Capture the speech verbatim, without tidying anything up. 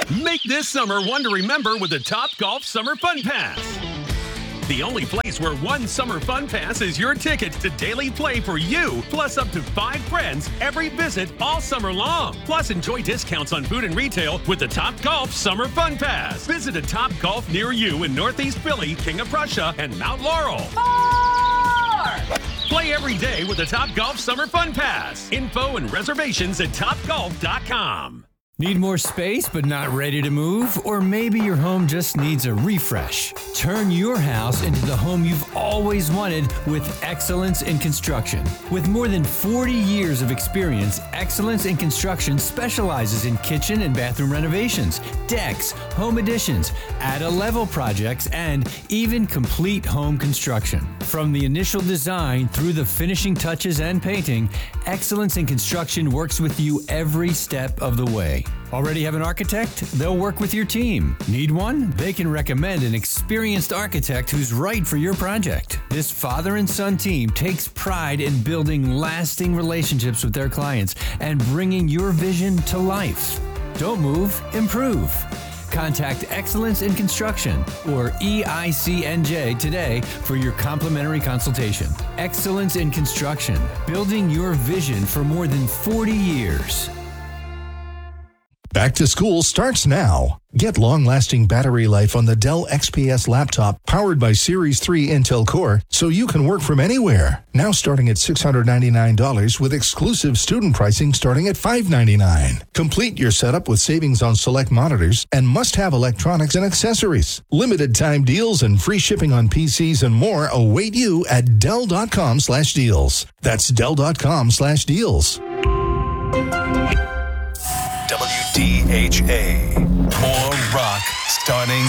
Make this summer one to remember with the Top Golf Summer Fun Pass. The only place where one summer fun pass is your ticket to daily play for you, plus up to five friends every visit all summer long. Plus, enjoy discounts on food and retail with the Top Golf Summer Fun Pass. Visit a Top Golf near you in Northeast Philly, King of Prussia, and Mount Laurel. Four! Play every day with the Top Golf Summer Fun Pass. Info and reservations at top golf dot com. Need more space but not ready to move? Or maybe your home just needs a refresh. Turn your house into the home you've always wanted with Excellence in Construction. With more than forty years of experience, Excellence in Construction specializes in kitchen and bathroom renovations, decks, home additions, add-a-level projects, and even complete home construction. From the initial design through the finishing touches and painting, Excellence in Construction works with you every step of the way. Already have an architect? They'll work with your team. Need one? They can recommend an experienced architect who's right for your project. This father and son team takes pride in building lasting relationships with their clients and bringing your vision to life. Don't move, improve. Contact Excellence in Construction or E I C N J today for your complimentary consultation. Excellence in Construction, building your vision for more than forty years. Back to school starts now. Get long-lasting battery life on the Dell X P S laptop powered by Series three Intel Core so you can work from anywhere. Now starting at six hundred ninety-nine dollars with exclusive student pricing starting at five hundred ninety-nine dollars. Complete your setup with savings on select monitors and must-have electronics and accessories. Limited time deals and free shipping on P Cs and more await you at Dell.com slash deals. That's Dell.com slash deals. W D H A. More rock starting